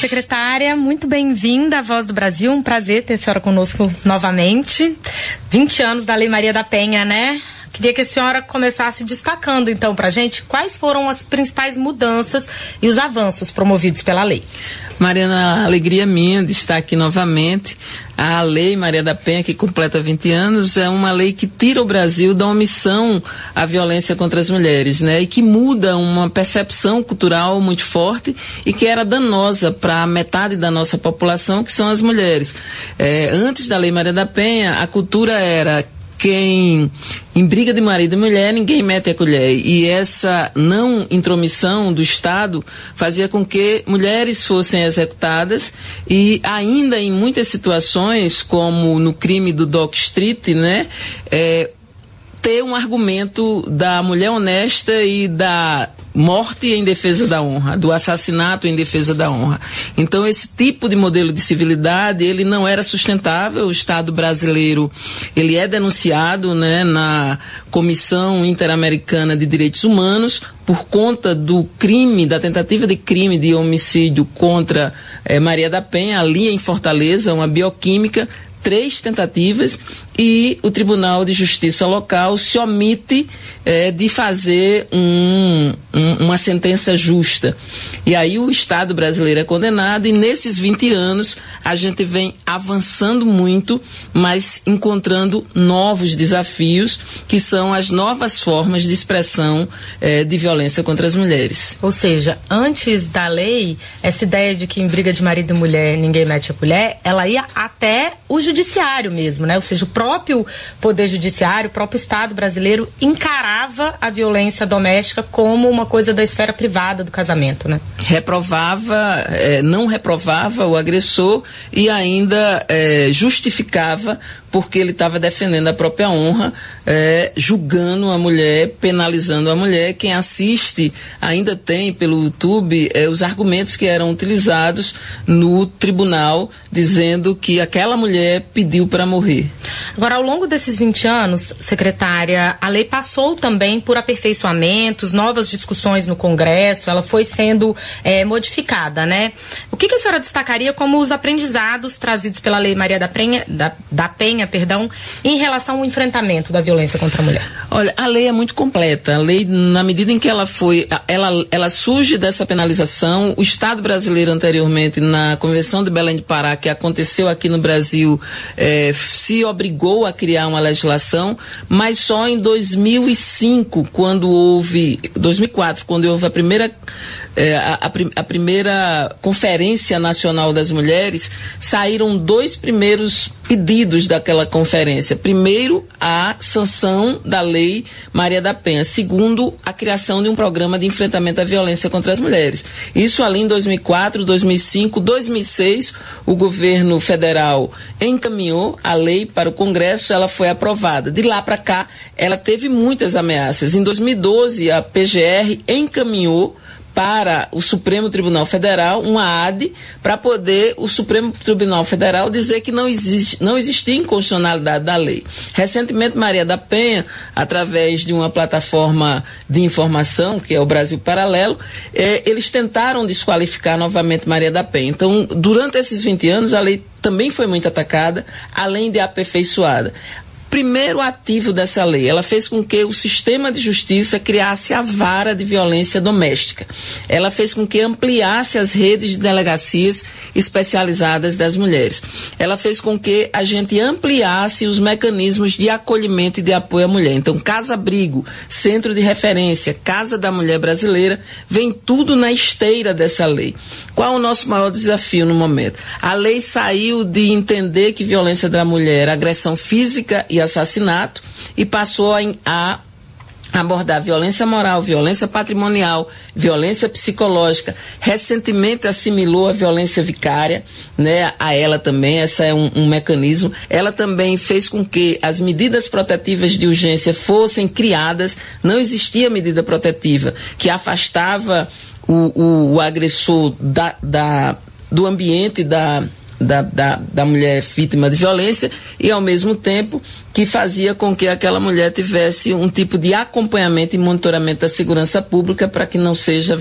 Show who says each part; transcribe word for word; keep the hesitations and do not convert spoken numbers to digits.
Speaker 1: Secretária, muito bem-vinda à Voz do Brasil, um prazer ter a senhora conosco novamente. vinte anos da Lei Maria da Penha, né? Queria que a senhora começasse destacando, então, pra gente, quais foram as principais mudanças e os avanços promovidos pela lei.
Speaker 2: Mariana, a alegria minha de estar aqui novamente. A Lei Maria da Penha, que completa vinte anos, é uma lei que tira o Brasil da omissão à violência contra as mulheres, né? E que muda uma percepção cultural muito forte e que era danosa para metade da nossa população, que são as mulheres. É, antes da Lei Maria da Penha, a cultura era: quem em briga de marido e mulher, ninguém mete a colher. E essa não intromissão do Estado fazia com que mulheres fossem executadas e ainda em muitas situações, como no crime do Dock Street, né, é, ter um argumento da mulher honesta e da morte em defesa da honra, do assassinato em defesa da honra. Então, esse tipo de modelo de civilidade, ele não era sustentável. O Estado brasileiro, ele é denunciado, né, na Comissão Interamericana de Direitos Humanos por conta do crime, da tentativa de crime de homicídio contra eh, Maria da Penha, ali em Fortaleza, uma bioquímica, três tentativas, e o Tribunal de Justiça local se omite eh, de fazer um, um, uma sentença justa. E aí o Estado brasileiro é condenado, e nesses vinte anos a gente vem avançando muito, mas encontrando novos desafios, que são as novas formas de expressão eh, de violência contra as mulheres.
Speaker 1: Ou seja, antes da lei, essa ideia de que em briga de marido e mulher ninguém mete a colher, ela ia até o judiciário mesmo, né? Ou seja, o próprio Poder Judiciário, o próprio Estado brasileiro encarava a violência doméstica como uma coisa da esfera privada do casamento, né?
Speaker 2: Reprovava, eh, não reprovava o agressor e ainda eh, justificava porque ele estava defendendo a própria honra, eh, julgando a mulher, penalizando a mulher. Quem assiste ainda tem pelo YouTube eh, os argumentos que eram utilizados no tribunal, dizendo que aquela mulher pediu para morrer.
Speaker 1: Agora, ao longo desses vinte anos, secretária, a lei passou também por aperfeiçoamentos, novas discussões no Congresso, ela foi sendo eh, modificada, né? O que, que a senhora destacaria como os aprendizados trazidos pela Lei Maria da Penha, da, da Penha, perdão, em relação ao enfrentamento da violência contra a mulher?
Speaker 2: Olha, a lei é muito completa. A lei, na medida em que ela foi, ela, ela surge dessa penalização. O Estado brasileiro anteriormente, na Convenção de Belém do Pará, que aconteceu aqui no Brasil, eh, se obrigou a criar uma legislação, mas só em dois mil e cinco, quando houve, dois mil e quatro, quando houve a primeira É, a, a, a primeira Conferência Nacional das Mulheres, saíram dois primeiros pedidos daquela conferência. Primeiro, a sanção da Lei Maria da Penha. Segundo, a criação de um programa de enfrentamento à violência contra as mulheres. Isso ali em dois mil e quatro, dois mil e cinco, dois mil e seis, o governo federal encaminhou a lei para o Congresso, ela foi aprovada. De lá para cá, ela teve muitas ameaças. Em dois mil e doze, a P G R encaminhou para o Supremo Tribunal Federal uma A D para poder o Supremo Tribunal Federal dizer que não existe, não existia inconstitucionalidade da lei. Recentemente, Maria da Penha, através de uma plataforma de informação, que é o Brasil Paralelo, eh, eles tentaram desqualificar novamente Maria da Penha. Então, durante esses vinte anos, a lei também foi muito atacada, além de aperfeiçoada. Primeiro ativo dessa lei, ela fez com que o sistema de justiça criasse a vara de violência doméstica. Ela fez com que ampliasse as redes de delegacias especializadas das mulheres. Ela fez com que a gente ampliasse os mecanismos de acolhimento e de apoio à mulher. Então, Casa Abrigo, Centro de Referência, Casa da Mulher Brasileira, vem tudo na esteira dessa lei. Qual é o nosso maior desafio no momento? A lei saiu de entender que violência da mulher era agressão física e assassinato e passou a, a abordar violência moral, violência patrimonial, violência psicológica. Recentemente assimilou a violência vicária, né, a ela também. Essa é um, um mecanismo. Ela também fez com que as medidas protetivas de urgência fossem criadas. Não existia medida protetiva que afastava o, o, o agressor da, da, do ambiente da Da, da, da mulher vítima de violência e, ao mesmo tempo, que fazia com que aquela mulher tivesse um tipo de acompanhamento e monitoramento da segurança pública para que não seja